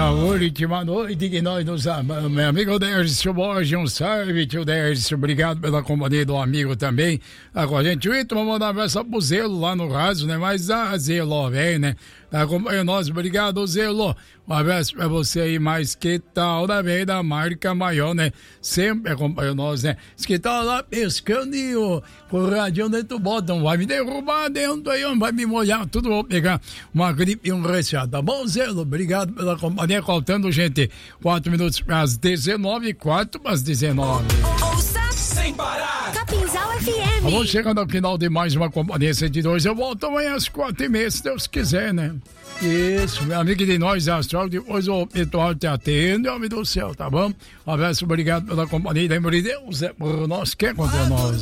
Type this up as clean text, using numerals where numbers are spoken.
A última noite que nós nos amamos. Meu amigo Dércio Borges, um salve, tio Dércio. Obrigado pela companhia do amigo também. Com a gente, vamos mandar essa pro Zelo lá no rádio, né? Mas a Zelo, velho, né? Acompanha nós, obrigado, Zelo. Um abraço pra você aí, mas que tal da velha da marca maior, né? Sempre acompanha nós, né? Diz que tá lá pescando e o rádio dentro do botão. Vai me derrubar dentro aí, vai me molhar tudo. Vou pegar uma gripe e um resfriado, tá bom, Zelo? Obrigado pela companhia. Faltando, gente, 4 minutos para as 19, 4 para as 19. Ouça sem parar. Capinzal FM. Vamos chegando ao final de mais uma companhia 102. Eu volto amanhã às 4h30, se Deus quiser, né? Isso, meu amigo de nós, Astral, depois o Pedro te atende, homem do céu, tá bom? Um abraço, obrigado pela companhia, lembra de Deus, é por nós, quer contra nós.